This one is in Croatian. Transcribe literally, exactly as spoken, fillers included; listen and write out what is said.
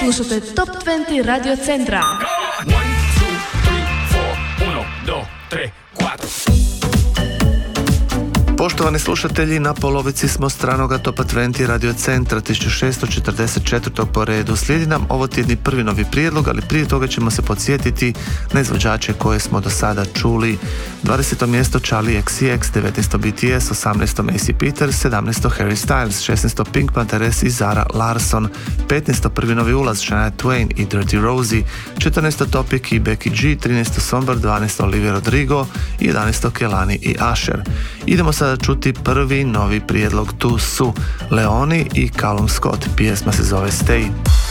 Slušate Top dvadeset Radio Centra. one, two, three, four, uno, dos, tres, cuatro. Poštovani slušatelji, na polovici smo stranoga Topa dvadeset Radio Centra tisuću šesto četrdeset četiri. po redu. Slijedi nam ovo tjedni prvi novi prijedlog, ali prije toga ćemo se podsjetiti na izvođače koje smo do sada čuli. dvadeseto mjesto Charli X C X, devetnaesto B T S, osamnaesto Macy Peters, sedamnaesto Harry Styles, šesnaesto Pink Panthers i Zara Larsson, petnaesto prvi novi ulaz Shania Twain i Dirty Rosie, četrnaesto Topic i Becky G, trinaesto Somber, dvanaesto Olivia Rodrigo i jedanaesto Kelani i Usher. Idemo sada čuti prvi novi prijedlog, tu su Leoni i Callum Scott, pjesma se zove Stay.